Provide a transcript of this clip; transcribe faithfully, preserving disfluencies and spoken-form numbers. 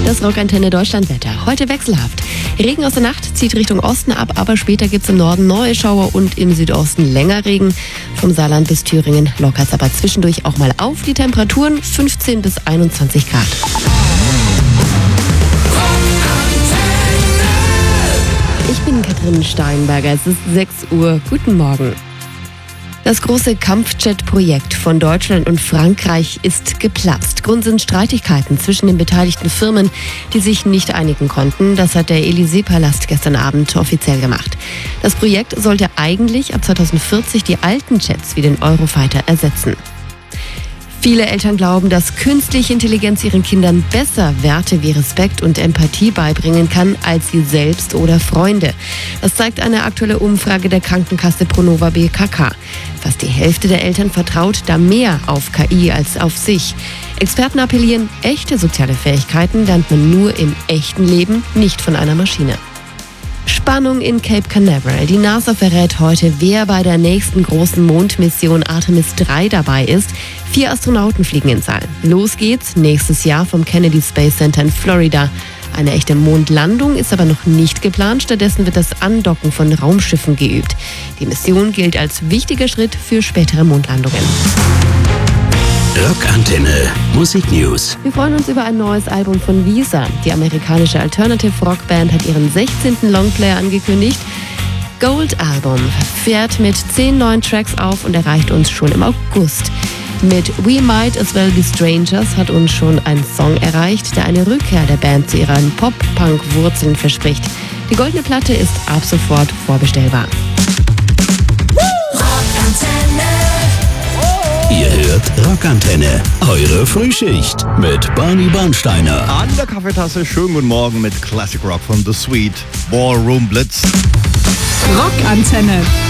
Das Rockantenne Deutschlandwetter. Heute wechselhaft. Regen aus der Nacht zieht Richtung Osten ab, aber später gibt es im Norden neue Schauer und im Südosten länger Regen. Vom Saarland bis Thüringen lockert es aber zwischendurch auch mal auf. Die Temperaturen fünfzehn bis einundzwanzig Grad. Ich bin Katrin Steinberger. Es ist sechs Uhr. Guten Morgen. Das große Kampfjet-Projekt von Deutschland und Frankreich ist geplatzt. Grund sind Streitigkeiten zwischen den beteiligten Firmen, die sich nicht einigen konnten. Das hat der Élysée-Palast gestern Abend offiziell gemacht. Das Projekt sollte eigentlich ab zweitausendvierzig die alten Jets wie den Eurofighter ersetzen. Viele Eltern glauben, dass künstliche Intelligenz ihren Kindern besser Werte wie Respekt und Empathie beibringen kann als sie selbst oder Freunde. Das zeigt eine aktuelle Umfrage der Krankenkasse Pronova B K K. Fast die Hälfte der Eltern vertraut da mehr auf K I als auf sich. Experten appellieren, echte soziale Fähigkeiten lernt man nur im echten Leben, nicht von einer Maschine. Spannung in Cape Canaveral. Die NASA verrät heute, wer bei der nächsten großen Mondmission Artemis drei dabei ist. Vier Astronauten fliegen ins All. Los geht's nächstes Jahr vom Kennedy Space Center in Florida. Eine echte Mondlandung ist aber noch nicht geplant. Stattdessen wird das Andocken von Raumschiffen geübt. Die Mission gilt als wichtiger Schritt für spätere Mondlandungen. Rockantenne Musik News. Wir freuen uns über ein neues Album von Visa. Die amerikanische Alternative Rockband hat ihren sechzehnten Longplayer angekündigt. Gold Album fährt mit zehn neuen Tracks auf und erreicht uns schon im August. Mit We Might As Well Be Strangers hat uns schon ein Song erreicht, der eine Rückkehr der Band zu ihren Pop-Punk-Wurzeln verspricht. Die goldene Platte ist ab sofort vorbestellbar. Ihr hört Rockantenne, eure Frühschicht mit Barney Bernsteiner. An der Kaffeetasse, schönen guten Morgen mit Classic Rock von The Sweet Ballroom Blitz. Rockantenne.